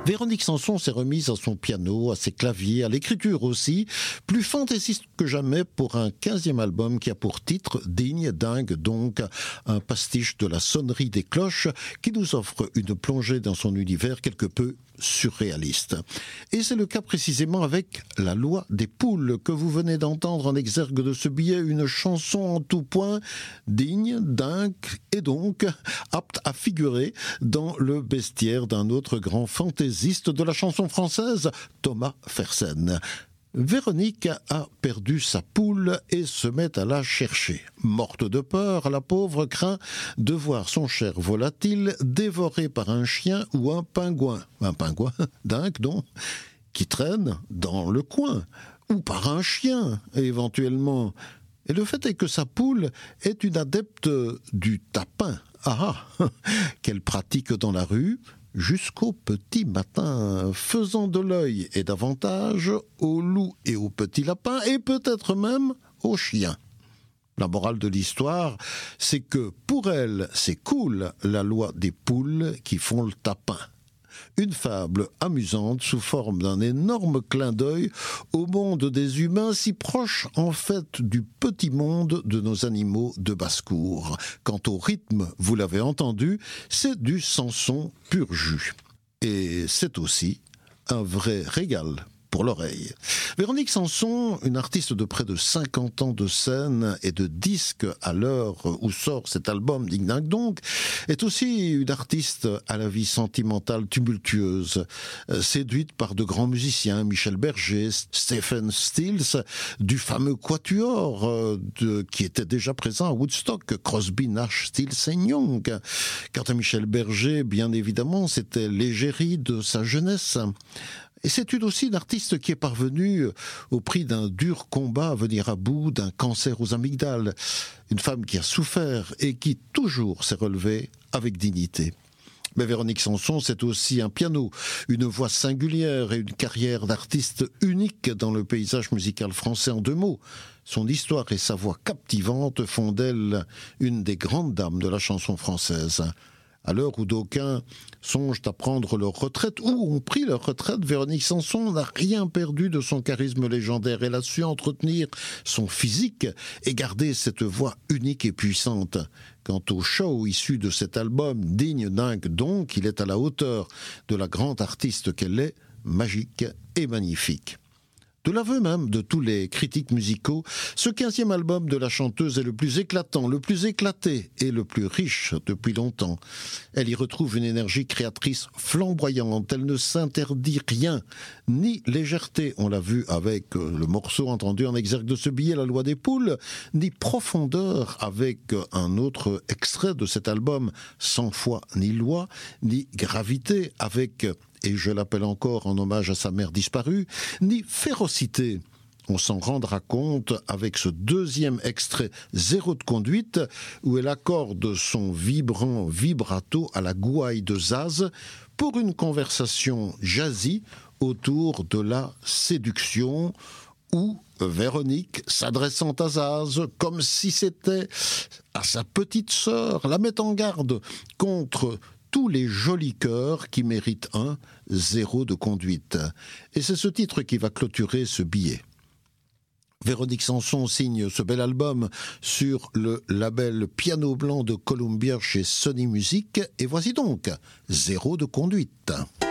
Véronique Sanson s'est remise à son piano, à ses claviers, à l'écriture aussi, plus fantaisiste que jamais pour un 15e album qui a pour titre Digne, dingue donc, un pastiche de la sonnerie des cloches qui nous offre une plongée dans son univers quelque peu surréaliste. Et c'est le cas précisément avec La Loi des poules que vous venez d'entendre en exergue de ce billet, une chanson en tout point digne, dingue et donc apte à figurer dans le bestiaire d'un autre grand fantaisiste de la chanson française, Thomas Fersen. Véronique a perdu sa poule et se met à la chercher. Morte de peur, la pauvre craint de voir son cher volatile dévoré par un chien ou un pingouin. Un pingouin, dingue donc, qui traîne dans le coin. Ou par un chien, éventuellement. Et le fait est que sa poule est une adepte du tapin. Qu'elle pratique dans la rue, jusqu'au petit matin, faisant de l'œil et davantage aux loups et aux petits lapins, et peut-être même aux chiens. La morale de l'histoire, c'est que pour elle, c'est cool, la loi des poules qui font le tapin. Une fable amusante sous forme d'un énorme clin d'œil au monde des humains, si proche en fait du petit monde de nos animaux de basse-cour. Quant au rythme, vous l'avez entendu, c'est du Sanson pur jus. Et c'est aussi un vrai régal pour l'oreille. Véronique Sanson, une artiste de près de 50 ans de scène et de disques à l'heure où sort cet album Ding Ding donc, est aussi une artiste à la vie sentimentale tumultueuse, séduite par de grands musiciens, Michel Berger, Stephen Stills, du fameux quatuor qui était déjà présent à Woodstock, Crosby, Nash, Stills et Young. Quant à Michel Berger, bien évidemment, c'était l'égérie de sa jeunesse. Et c'est aussi une artiste qui est parvenue, au prix d'un dur combat, à venir à bout d'un cancer aux amygdales. Une femme qui a souffert et qui toujours s'est relevée avec dignité. Mais Véronique Sanson, c'est aussi un piano, une voix singulière et une carrière d'artiste unique dans le paysage musical français en 2 mots. Son histoire et sa voix captivante font d'elle une des grandes dames de la chanson française. À l'heure où d'aucuns songent à prendre leur retraite, ou ont pris leur retraite, Véronique Sanson n'a rien perdu de son charisme légendaire. Elle a su entretenir son physique et garder cette voix unique et puissante. Quant au show issu de cet album, digne, dingue donc, il est à la hauteur de la grande artiste qu'elle est, magique et magnifique. De l'aveu même de tous les critiques musicaux, ce 15e album de la chanteuse est le plus éclatant, le plus éclaté et le plus riche depuis longtemps. Elle y retrouve une énergie créatrice flamboyante, elle ne s'interdit rien, ni légèreté, on l'a vu avec le morceau entendu en exergue de ce billet, La Loi des poules, ni profondeur avec un autre extrait de cet album, Sans foi ni loi, ni gravité avec... et je l'appelle encore en hommage à sa mère disparue, ni férocité. On s'en rendra compte avec ce 2e extrait, Zéro de conduite, où elle accorde son vibrant vibrato à la gouaille de Zaz pour une conversation jazzy autour de la séduction, où Véronique, s'adressant à Zaz, comme si c'était à sa petite sœur, la met en garde contre tous les jolis cœurs qui méritent un zéro de conduite. Et c'est ce titre qui va clôturer ce billet. Véronique Sanson signe ce bel album sur le label Piano Blanc de Columbia chez Sony Music. Et voici donc Zéro de conduite.